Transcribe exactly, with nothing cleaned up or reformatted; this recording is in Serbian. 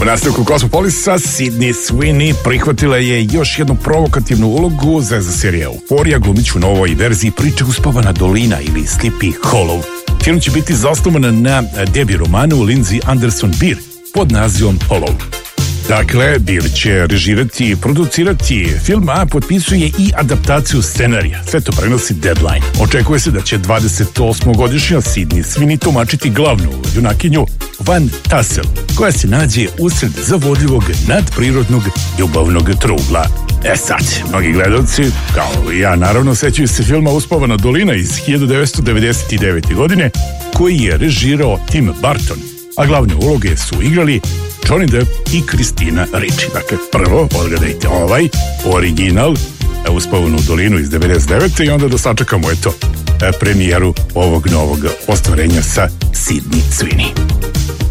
nastavku Cosmopolisa Sydney Sweeney prihvatila je još jednu provokativnu ulogu za, za seriju Euforija, glumić u novoj verziji priče Uspavana dolina ili Sleepy Hollow. Film će biti zasnovan na debi romanu Lindsay Anderson Beer pod nazivom Hollow. Dakle, Beer će režirati i producirati film, a potpisuje i adaptaciju scenarija. Sve to prenosi Deadline. Očekuje se da će dvadesetosmogodišnja Sydney Sweeney tumačiti glavnu junakinju Van Tassel, koja se nađe usred zavodljivog nadprirodnog ljubavnog trugla. E sad, mnogi gledalci, kao i ja naravno, sećaju se filma Uspavana dolina iz hiljadu devetsto devedeset devete. godine, koji je režirao Tim Burton, a glavne uloge su igrali Johnny Depp i Christina Ricci. Dakle, prvo odgledajte ovaj original Uspavanu dolinu iz devedeset devete. i onda da sačekamo eto premijeru ovog novog ostvarenja sa Sydney Sweeney.